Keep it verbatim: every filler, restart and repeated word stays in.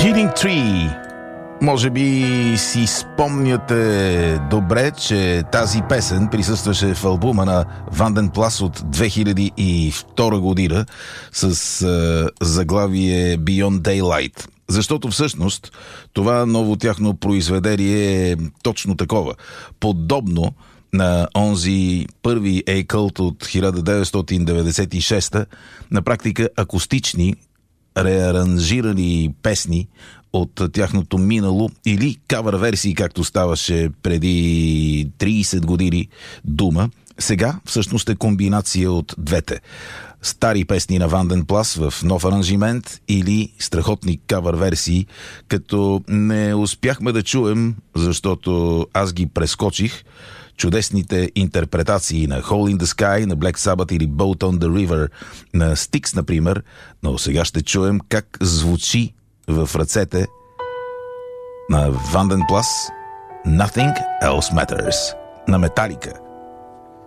Healing Tree. Може би си спомняте добре, че тази песен присъстваше в албума на Ванден Плас от две хиляди и втора година с е, заглавие Beyond Daylight. Защото всъщност това ново тяхно произведение е точно такова. Подобно на онзи първи A-Cult от хиляда деветстотин деветдесет и шеста, на практика акустични, реаранжирани песни от тяхното минало или кавър версии, както ставаше преди трийсет години дума. Сега всъщност е комбинация от двете. Стари песни на Ванден Плас в нов аранжимент или страхотни кавър версии, като не успяхме да чуем, защото аз ги прескочих, чудесните интерпретации на Hole in the Sky, на Black Sabbath или Boat on the River, на Styx, например, но сега ще чуем как звучи в ръцете на Ванден Плас Nothing Else Matters на Металика.